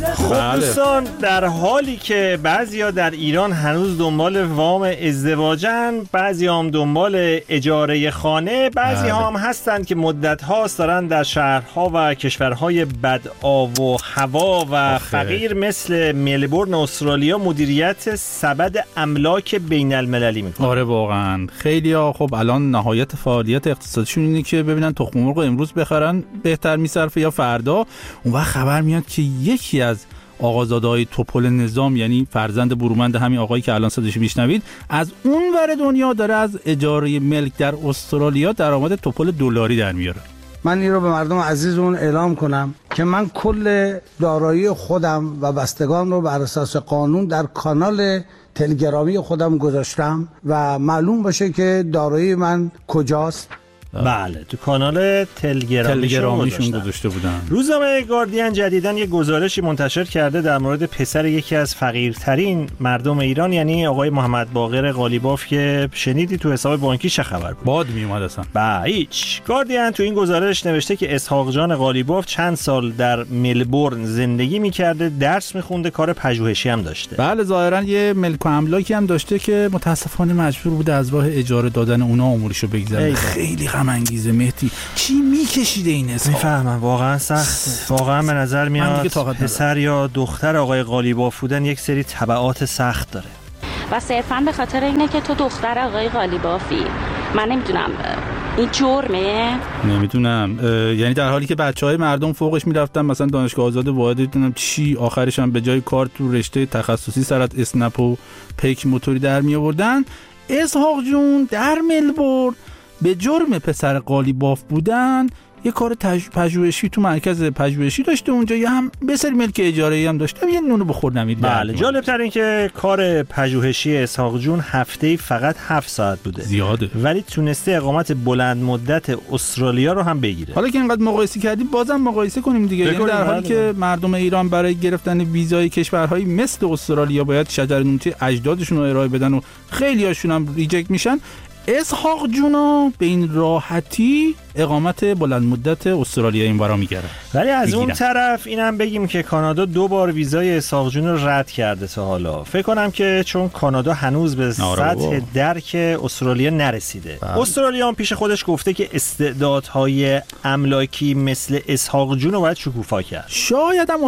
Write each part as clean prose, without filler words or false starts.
خب دوستان، در حالی که بعضیا در ایران هنوز دنبال وام ازدواجن، بعضی هم دنبال اجاره خانه، بعضی هم هستند که مدت هاست دارن در شهرها و کشورهای بدآب و هوا و فقیر مثل ملبورن استرالیا مدیریت سبد املاک بین المللی میکنن. آره واقعا خیلیا خب الان نهایت فعالیت اقتصادیشون اینه که ببینن تخم مرغ امروز بخرن بهتر میصرفه یا فردا. اون وقت خبر میاد که یکی از آقازاده‌های توپل نظام، یعنی فرزند برومند همین آقایی که الان صداش میشنوید، از اون ور دنیا داره از اجاره ملک در استرالیا درآمد توپل دلاری در میاره. من این رو به مردم عزیزمون اعلام کنم که من کل دارایی خودم و بستگان رو بر اساس قانون در کانال تلگرامی خودم گذاشتم و معلوم باشه که دارایی من کجاست. بله، تو کانال تلگرامیشون گذاشته بودن. روزنامه گاردین جدیداً یه گزارشی منتشر کرده در مورد پسر یکی از فقیرترین مردم ایران، یعنی آقای محمد باقر قالیباف، که شنیدی تو حساب بانکی چه خبر بود؟ باد میومد اصلا. هیچ. گاردین تو این گزارش نوشته که اسحاق جان قالیباف چند سال در ملبورن زندگی می‌کرده، درس می‌خونده، کار پژوهشی هم داشته. بله، ظاهراً یه ملک و املاکی هم داشته که متأسفانه مجبور بوده از راه اجاره دادن اونها امورشو بگذره. خیلی انگیزه مهدی، چی میکشیده این حساب؟ میفهمم، واقعا سخت. واقعا به نظر میاد پسر یا دختر آقای قالیباف بودن یک سری تبعات سخت داره و صرفا به خاطر اینه که تو دختر آقای قالیبافی. من نمیدونم این جرمه؟ نمیدونم، یعنی در حالی که بچهای مردم فوقش میرفتن مثلا دانشگاه آزاد واحد، دیدونم چی آخرش هم به جای کار تو رشته تخصصی سرت اسنپ و پیک موتوری در می آوردن، اسحاق جون در ملبورن به جرم پسر قالیباف بودن یه کار پژوهشی تو مرکز پژوهشی داشته اونجا، یا هم به سری ملک اجاره‌ای هم داشته، یه نونو بخور نمید. بله، جالب تر این که کار پژوهشی اسحاق جون هفته‌ای فقط 7 ساعت بوده. زیاده. ولی تونسته اقامت بلند مدت استرالیا رو هم بگیره. حالا که اینقدر مقایسه کردیم بازم مقایسه کنیم دیگه. یعنی در حالی که مردم ایران برای گرفتن ویزای کشورهایی مثل استرالیا باید شجرنومچه اجدادشون رو ارائه بدن و خیلیاشون هم ریجکت میشن، اسحاق جونا به این راحتی اقامت بلند مدت استرالیا این ورا میگیره. ولی از اون طرف اینم بگیم که کانادا 2 بار ویزای اسحاق جون رو رد کرده تا حالا. فکر کنم که چون کانادا هنوز به سطح درک استرالیا نرسیده. استرالیا هم پیش خودش گفته که استعدادهای املاکی مثل اسحاق جون رو باید شکوفا کرد. شاید هم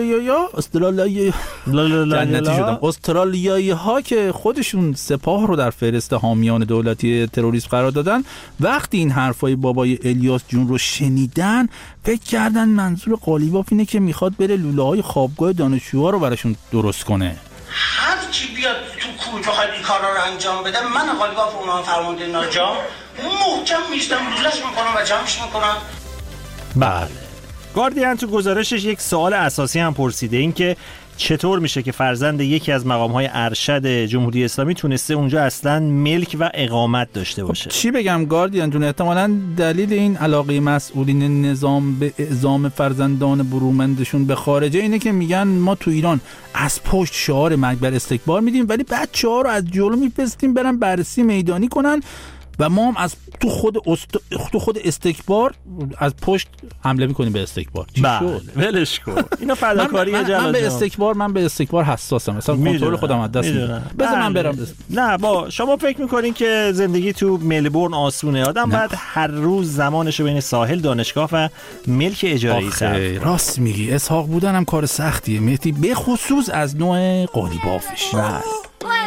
استرالیایی ها که خودشون سپاه رو در فهرست حامیان دولتی تروریسم قرار دادن، وقتی این حرفای بابای الیاس جون رو شنیدن فکر کردن منظور قالیباف اینه که میخواد بره لوله‌های خوابگاه دانشجوها رو براشون درست کنه. هر کی بیاد تو کوی بخواد این کارا رو انجام بده، من قالیباف اونها فرمانده ناجام محکم میشتم لوله‌اش میکنم و جمعش میکنم. بله. گاردین تو گزارشش یک سوال اساسی هم پرسیده، این که چطور میشه که فرزند یکی از مقام‌های ارشد جمهوری اسلامی تونسته اونجا اصلا ملک و اقامت داشته باشه؟ چی بگم گاردین جون، احتمالاً دلیل این علاقه مسئولین نظام به اعزام فرزندان برومندشون به خارجه اینه که میگن ما تو ایران از پشت شعار مرگ بر استکبار میدیم، ولی بچه‌ها رو از جلو میفرستیم برن بررسی میدانی کنن و ما هم از تو خود استکبار از پشت حمله میکنیم به استکبار. بله، ولش کن. اینا فداکاری جلال. من به استکبار حساسم، مثلا کنترل خودم از دست میدم. بذار من برم. نه با شما فکر میکنین که زندگی تو ملبورن آسونه؟ آدم باید هر روز زمانشو بین ساحل، دانشگاه و ملک اجاره‌ای صرف. راست میگی، اسحاق بودن هم کار سختیه مهدی، به خصوص از نوع قالیبافش.